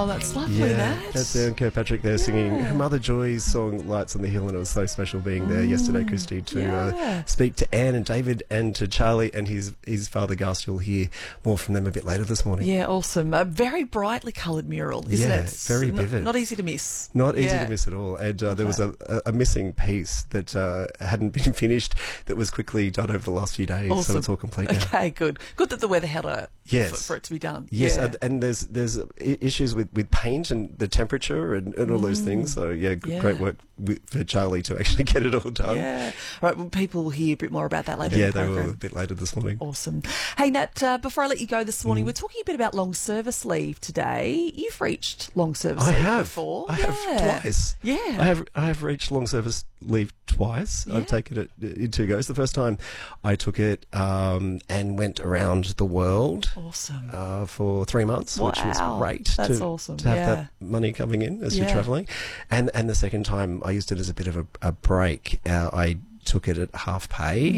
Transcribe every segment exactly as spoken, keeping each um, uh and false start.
Oh, that's lovely, Yeah, Nat. that's Anne Kirkpatrick there singing Yeah. her Mother Joy's song Lights on the Hill, and it was so special being there yesterday, Christy, to yeah. uh, speak to Anne and David and to Charlie and his his father Gus. You'll hear more from them a bit later this morning. Yeah, awesome. A very brightly coloured mural, isn't Yeah, it? very Not- vivid. Not, easy to miss. Not easy Yeah. to miss at all. And uh, there was a, a, a missing piece that uh, hadn't been finished that was quickly done over the last few days, so Awesome. it's all complete now. Okay, good. Good that the weather held out Yes. for, for it to be done. Yes, Yeah. and, and there's there's I- issues with, with paint and the temperature and, and all those things. So yeah, g- Yeah. great work with, for Charlie to actually get it all done. Yeah. All right, well, people will hear a bit more about that later Yeah, in the they program. were a bit later this morning. Awesome. Hey, Nat, uh, before I let you go this Mm. morning, we're talking a bit about long service leave today. You've reached long service I leave have. before. I yeah. have twice. Yeah. I have I have reached long service leave twice. Yeah. I've taken it in two goes. The first time I took it um, and went around the world Awesome. uh, for three months, which was Wow. great. That's to, awesome. to have Yeah. that money coming in as you're Yeah. travelling. And and the second time I used it as a bit of a, a break. Uh, I took it at half pay,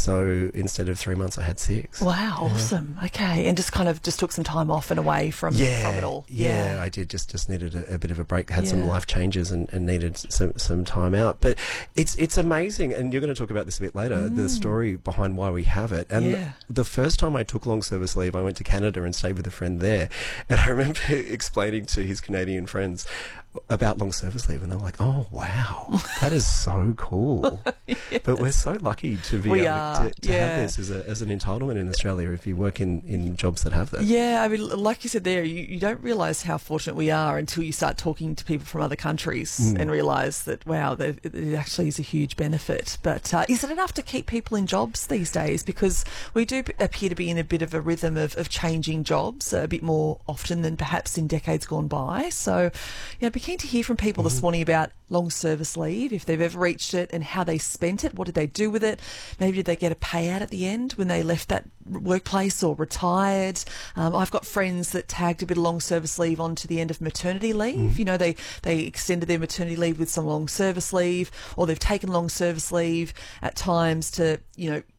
so instead of three months, I had six. Wow, awesome. Okay, and just kind of just took some time off and away from, Yeah, from it all. yeah, I did. Just just needed a, a bit of a break. Had some Yeah. life changes and, and needed some some time out. But it's it's amazing, and you're going to talk about this a bit later. The story behind why we have it. And Mm. Yeah. the first time I took long service leave, I went to Canada and stayed with a friend there. And I remember explaining to his Canadian friends about long service leave, and they were like, "Oh wow, that is so cool." But we're so lucky to be We able are, to, to yeah. have this as, a, as an entitlement in Australia if you work in, in jobs that have that. Yeah, I mean, like you said there, you, you don't realise how fortunate we are until you start talking to people from other countries Mm. and realise that, wow, that it, it actually is a huge benefit. But uh, is it enough to keep people in jobs these days? Because we do p- appear to be in a bit of a rhythm of, of changing jobs a bit more often than perhaps in decades gone by. So, you know, I'd be keen to hear from people Mm-hmm. this morning about long service leave, if they've ever reached it and how they spent it. What did they do with it? Maybe did they get a payout at the end when they left that workplace or retired? Um, I've got friends that tagged a bit of long service leave onto the end of maternity leave. You know, they, they extended their maternity leave with some long service leave, or they've taken long service leave at times to, you know,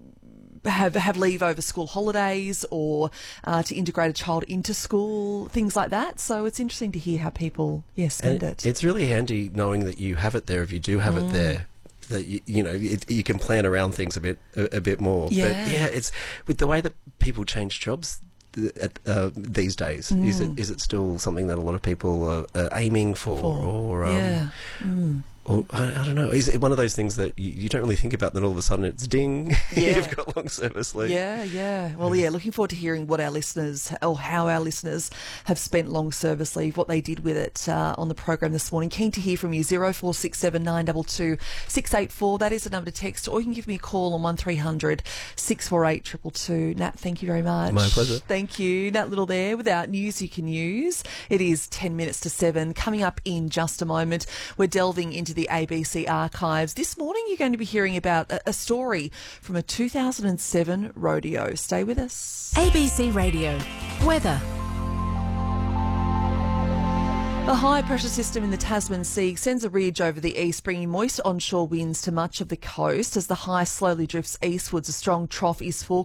have have leave over school holidays or uh, to integrate a child into school, things like that. So it's interesting to hear how people, yeah, spend And it. it's really handy knowing that you have it there if you do have Mm. it there. That you, you know it, you can plan around things a bit a, a bit more. Yeah. But yeah, it's with the way that people change jobs th- at, uh, these days. Is it is it still something that a lot of people are, are aiming for, or um, yeah. Mm. or I, I don't know? Is it one of those things that you, you don't really think about? Then all of a sudden it's ding. Yeah. You've got long service leave. Yeah, yeah. Well, yeah, looking forward to hearing what our listeners, or how our listeners have spent long service leave, what they did with it uh, on the program this morning. Keen to hear from you. zero four six seven nine two two six eight four. That is the number to text, or you can give me a call on one three hundred six four eight two two two. Nat, thank you very much. My pleasure. Thank you. Nat Little there without news you can use. It is ten minutes to seven. Coming up in just a moment, we're delving into the A B C archives. This morning you're going to be hearing about a, a story from a two thousand seven rodeo. Stay with us. A B C Radio. Weather. A high pressure system in the Tasman Sea sends a ridge over the east, bringing moist onshore winds to much of the coast. As the high slowly drifts eastwards, a strong trough is forecast